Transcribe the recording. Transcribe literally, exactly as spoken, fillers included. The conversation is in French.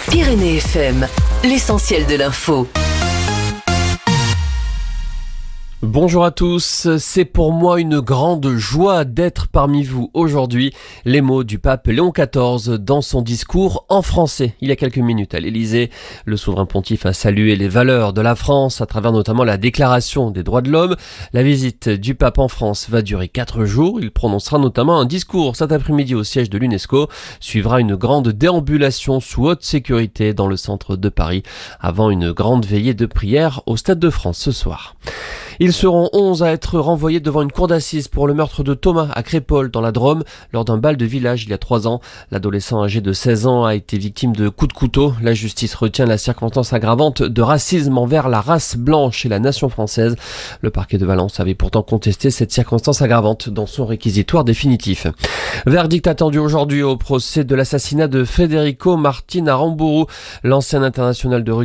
Pyrénées F M, l'essentiel de l'info. Bonjour à tous, c'est pour moi une grande joie d'être parmi vous aujourd'hui. Les mots du pape Léon quatorze dans son discours en français il y a quelques minutes à l'Élysée. Le souverain pontife a salué les valeurs de la France à travers notamment la déclaration des droits de l'homme. La visite du pape en France va durer quatre jours. Il prononcera notamment un discours cet après-midi au siège de l'UNESCO. Suivra une grande déambulation sous haute sécurité dans le centre de Paris avant une grande veillée de prière au Stade de France ce soir. Ils seront onze à être renvoyés devant une cour d'assises pour le meurtre de Thomas à Crépol dans la Drôme lors d'un bal de village il y a trois ans. L'adolescent âgé de seize ans a été victime de coups de couteau. La justice retient la circonstance aggravante de racisme envers la race blanche et la nation française. Le parquet de Valence avait pourtant contesté cette circonstance aggravante dans son réquisitoire définitif. Verdict attendu aujourd'hui au procès de l'assassinat de Federico Martin Aramburu, l'ancien international de rugby